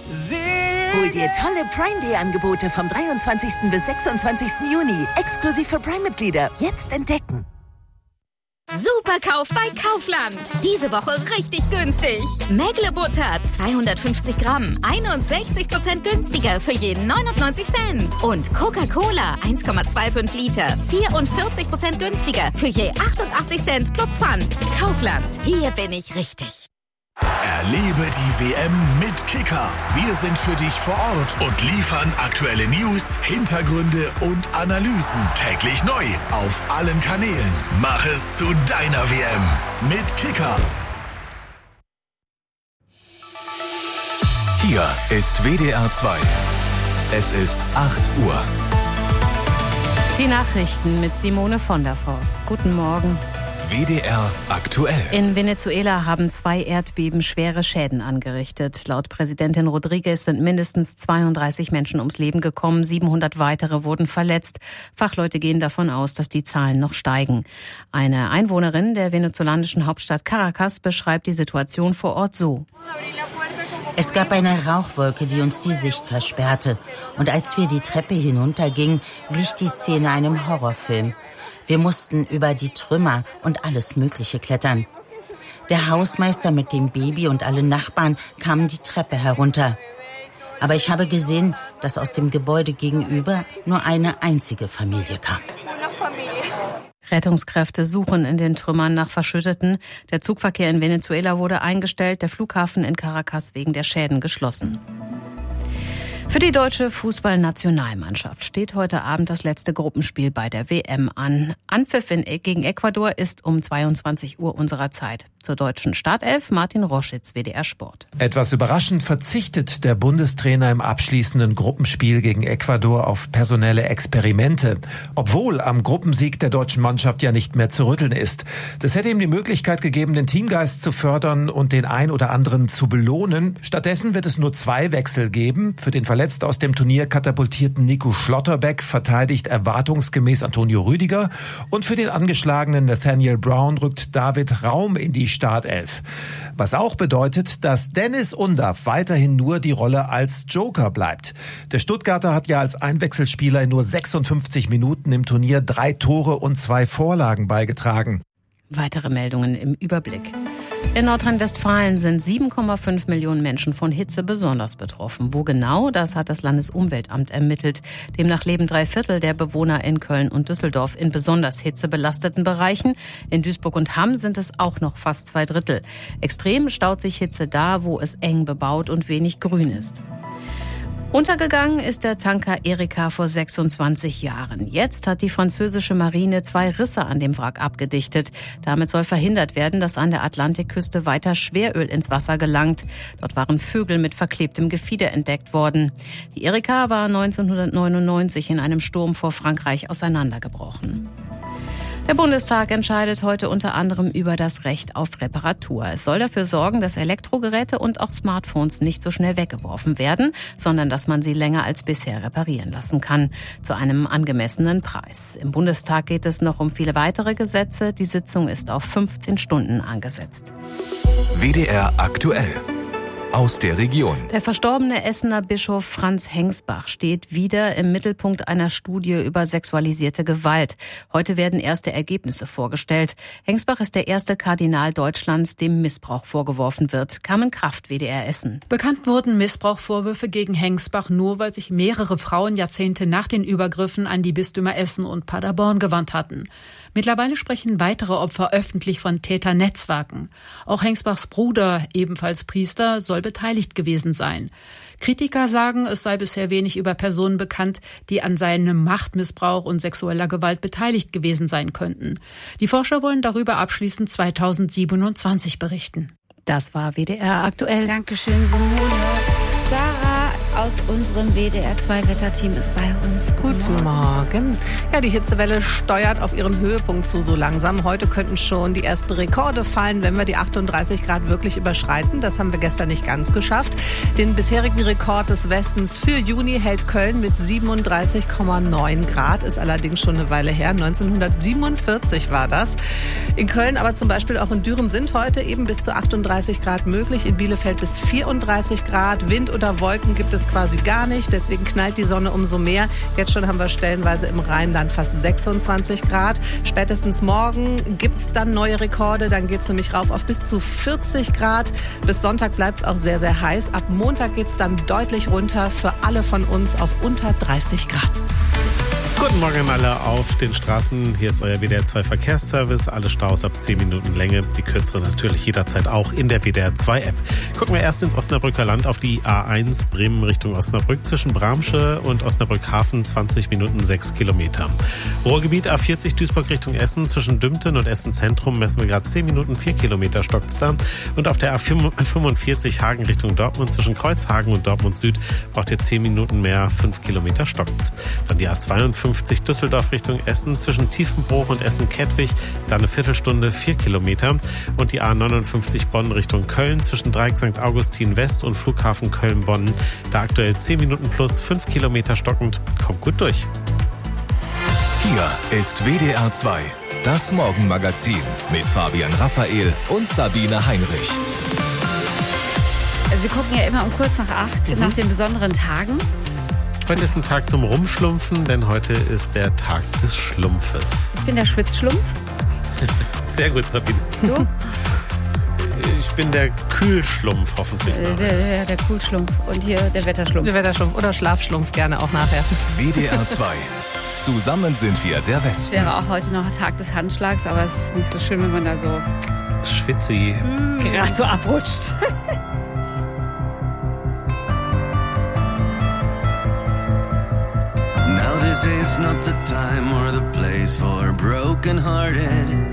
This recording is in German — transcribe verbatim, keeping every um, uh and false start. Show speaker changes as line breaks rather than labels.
Hol dir tolle Prime Day Angebote vom dreiundzwanzigsten bis sechsundzwanzigsten Juni. Exklusiv für Prime-Mitglieder. Jetzt entdecken.
Superkauf bei Kaufland. Diese Woche richtig günstig. Mägle-Butter zweihundertfünfzig Gramm, einundsechzig Prozent günstiger für jeden neunundneunzig Cent. Und Coca-Cola eins Komma fünfundzwanzig Liter, vierundvierzig Prozent günstiger für je achtundachtzig Cent plus Pfand. Kaufland, hier bin ich richtig.
Erlebe die W M mit Kicker. Wir sind für dich vor Ort und liefern aktuelle News, Hintergründe und Analysen täglich neu auf allen Kanälen. Mach es zu deiner W M mit Kicker.
Hier ist W D R zwei. Es ist acht Uhr.
Die Nachrichten mit Simone von der Forst. Guten Morgen.
W D R aktuell.
In Venezuela haben zwei Erdbeben schwere Schäden angerichtet. Laut Präsidentin Rodriguez sind mindestens zweiunddreißig Menschen ums Leben gekommen, siebenhundert weitere wurden verletzt. Fachleute gehen davon aus, dass die Zahlen noch steigen. Eine Einwohnerin der venezolanischen Hauptstadt Caracas beschreibt die Situation vor Ort so.
Es gab eine Rauchwolke, die uns die Sicht versperrte. Und als wir die Treppe hinuntergingen, glich die Szene einem Horrorfilm. Wir mussten über die Trümmer und alles Mögliche klettern. Der Hausmeister mit dem Baby und alle Nachbarn kamen die Treppe herunter. Aber ich habe gesehen, dass aus dem Gebäude gegenüber nur eine einzige Familie kam.
Rettungskräfte suchen in den Trümmern nach Verschütteten. Der Zugverkehr in Venezuela wurde eingestellt, der Flughafen in Caracas wegen der Schäden geschlossen. Für die deutsche Fußballnationalmannschaft steht heute Abend das letzte Gruppenspiel bei der W M an. Anpfiff in, gegen Ecuador ist um zweiundzwanzig Uhr unserer Zeit. Zur deutschen Startelf Martin Roschitz, W D R Sport.
Etwas überraschend verzichtet der Bundestrainer im abschließenden Gruppenspiel gegen Ecuador auf personelle Experimente. Obwohl am Gruppensieg der deutschen Mannschaft ja nicht mehr zu rütteln ist. Das hätte ihm die Möglichkeit gegeben, den Teamgeist zu fördern und den ein oder anderen zu belohnen. Stattdessen wird es nur zwei Wechsel geben. Für den verletzt aus dem Turnier katapultierten Nico Schlotterbeck verteidigt erwartungsgemäß Antonio Rüdiger. Und für den angeschlagenen Nathaniel Brown rückt David Raum in die Startelf. Was auch bedeutet, dass Dennis Undaff weiterhin nur die Rolle als Joker bleibt. Der Stuttgarter hat ja als Einwechselspieler in nur sechsundfünfzig Minuten im Turnier drei Tore und zwei Vorlagen beigetragen.
Weitere Meldungen im Überblick. In Nordrhein-Westfalen sind sieben Komma fünf Millionen Menschen von Hitze besonders betroffen. Wo genau, das hat das Landesumweltamt ermittelt. Demnach leben drei Viertel der Bewohner in Köln und Düsseldorf in besonders hitzebelasteten Bereichen. In Duisburg und Hamm sind es auch noch fast zwei Drittel. Extrem staut sich Hitze da, wo es eng bebaut und wenig grün ist. Untergegangen ist der Tanker Erika vor sechsundzwanzig Jahren. Jetzt hat die französische Marine zwei Risse an dem Wrack abgedichtet. Damit soll verhindert werden, dass an der Atlantikküste weiter Schweröl ins Wasser gelangt. Dort waren Vögel mit verklebtem Gefieder entdeckt worden. Die Erika war neunzehnhundertneunundneunzig in einem Sturm vor Frankreich auseinandergebrochen. Der Bundestag entscheidet heute unter anderem über das Recht auf Reparatur. Es soll dafür sorgen, dass Elektrogeräte und auch Smartphones nicht so schnell weggeworfen werden, sondern dass man sie länger als bisher reparieren lassen kann, zu einem angemessenen Preis. Im Bundestag geht es noch um viele weitere Gesetze. Die Sitzung ist auf fünfzehn Stunden angesetzt.
W D R aktuell. Aus der Region.
Der verstorbene Essener Bischof Franz Hengsbach steht wieder im Mittelpunkt einer Studie über sexualisierte Gewalt. Heute werden erste Ergebnisse vorgestellt. Hengsbach ist der erste Kardinal Deutschlands, dem Missbrauch vorgeworfen wird. Carmen Kraft, W D R Essen.
Bekannt wurden Missbrauchvorwürfe gegen Hengsbach nur, weil sich mehrere Frauen Jahrzehnte nach den Übergriffen an die Bistümer Essen und Paderborn gewandt hatten. Mittlerweile sprechen weitere Opfer öffentlich von Täternetzwerken. Auch Hengsbachs Bruder, ebenfalls Priester, soll beteiligt gewesen sein. Kritiker sagen, es sei bisher wenig über Personen bekannt, die an seinem Machtmissbrauch und sexueller Gewalt beteiligt gewesen sein könnten. Die Forscher wollen darüber abschließend zweitausendsiebenundzwanzig berichten.
Das war W D R aktuell.
Dankeschön, Simone. Sarah aus unserem W D R zwei Wetterteam ist bei uns.
Guten Morgen. Ja, die Hitzewelle steuert auf ihren Höhepunkt zu so langsam. Heute könnten schon die ersten Rekorde fallen, wenn wir die achtunddreißig Grad wirklich überschreiten. Das haben wir gestern nicht ganz geschafft. Den bisherigen Rekord des Westens für Juni hält Köln mit siebenunddreißig Komma neun Grad. Ist allerdings schon eine Weile her. neunzehnhundertsiebenundvierzig war das. In Köln, aber zum Beispiel auch in Düren sind heute eben bis zu achtunddreißig Grad möglich. In Bielefeld bis vierunddreißig Grad. Wind oder Wolken gibt es quasi gar nicht. Deswegen knallt die Sonne umso mehr. Jetzt schon haben wir stellenweise im Rheinland fast sechsundzwanzig Grad. Spätestens morgen gibt's dann neue Rekorde. Dann geht's nämlich rauf auf bis zu vierzig Grad. Bis Sonntag bleibt's auch sehr, sehr heiß. Ab Montag geht's dann deutlich runter. Für alle von uns auf unter dreißig Grad.
Guten Morgen alle auf den Straßen. Hier ist euer W D R zwei Verkehrsservice. Alle Staus ab zehn Minuten Länge. Die kürzere natürlich jederzeit auch in der W D R zwei App. Gucken wir erst ins Osnabrücker Land auf die A eins Bremen Richtung Osnabrück. Zwischen Bramsche und Osnabrück-Hafen zwanzig Minuten sechs Kilometer. Ruhrgebiet A vierzig Duisburg Richtung Essen. Zwischen Dümpten und Essen Zentrum messen wir gerade zehn Minuten vier Kilometer stockt's da. Und auf der A fünfundvierzig Hagen Richtung Dortmund. Zwischen Kreuzhagen und Dortmund Süd braucht ihr zehn Minuten mehr, fünf Kilometer stockt's. Dann die A zweiundfünfzig Düsseldorf Richtung Essen zwischen Tiefenbruch und Essen-Kettwig, da eine Viertelstunde, vier Kilometer. Und die A neunundfünfzig Bonn Richtung Köln zwischen Dreieck Sankt Augustin West und Flughafen Köln-Bonn, da aktuell zehn Minuten plus, fünf Kilometer stockend. Kommt gut durch.
Hier ist W D R zwei, das Morgenmagazin mit Fabian Raphael und Sabine Heinrich.
Wir gucken ja immer um kurz nach acht mhm. nach den besonderen Tagen.
Heute ist ein Tag zum Rumschlumpfen, denn heute ist der Tag des Schlumpfes.
Ich bin der Schwitzschlumpf.
Sehr gut, Sabine.
Du?
Ich bin der Kühlschlumpf, hoffentlich.
Äh, der, der, der Kühlschlumpf und hier der Wetterschlumpf.
Der Wetterschlumpf oder Schlafschlumpf, gerne auch nachher.
W D R zwei. Zusammen sind wir der Westen.
Es wäre auch heute noch Tag des Handschlags, aber es ist nicht so schön, wenn man da so
schwitzig
gerade so abrutscht.
Now this is not the time or the place for broken-hearted.